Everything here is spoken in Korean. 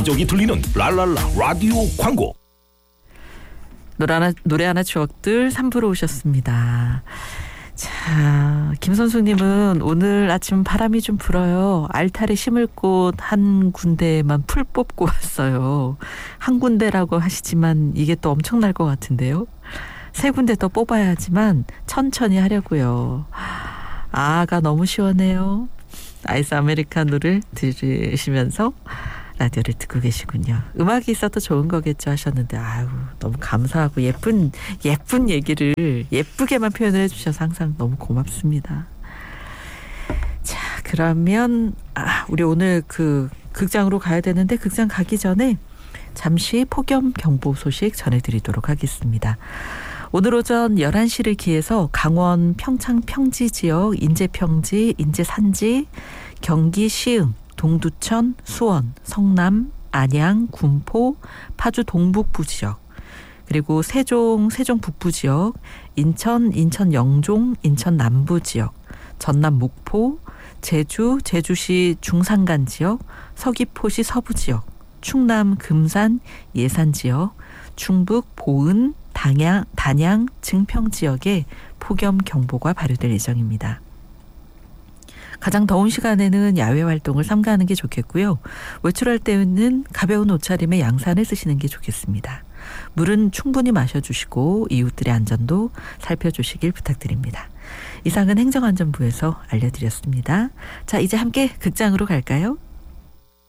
쪽이 들리는 랄랄라 라디오 광고. 노래 하나 추억들 3부로 오셨습니다. 자, 김선숙님은 오늘 아침 바람이 좀 불어요. 알타리 심을 곳 한 군데에만 풀 뽑고 왔어요. 한 군데라고 하시지만 이게 또 엄청날 것 같은데요. 3군데 더 뽑아야 하지만 천천히 하려고요. 아가 너무 시원해요. 아이스 아메리카노를 들으시면서 라디오를 듣고 계시군요. 음악이 있어도 좋은 거겠죠 하셨는데 아유 너무 감사하고 예쁜 얘기를 예쁘게만 표현을 해주셔서 항상 너무 고맙습니다. 자 그러면 우리 오늘 그 극장으로 가야 되는데 극장 가기 전에 잠시 폭염 경보 소식 전해드리도록 하겠습니다. 오늘 오전 11시를 기해서 강원 평창 평지 지역 인제평지, 인제산지, 경기 시흥, 동두천, 수원, 성남, 안양, 군포, 파주 동북부 지역, 그리고 세종 북부 지역, 인천 영종, 인천 남부 지역, 전남 목포, 제주시 중산간 지역, 서귀포시 서부 지역, 충남 금산 예산 지역, 충북 보은, 단양, 증평 지역에 폭염 경보가 발효될 예정입니다. 가장 더운 시간에는 야외 활동을 삼가하는 게 좋겠고요. 외출할 때는 가벼운 옷차림에 양산을 쓰시는 게 좋겠습니다. 물은 충분히 마셔주시고 이웃들의 안전도 살펴주시길 부탁드립니다. 이상은 행정안전부에서 알려드렸습니다. 자, 이제 함께 극장으로 갈까요?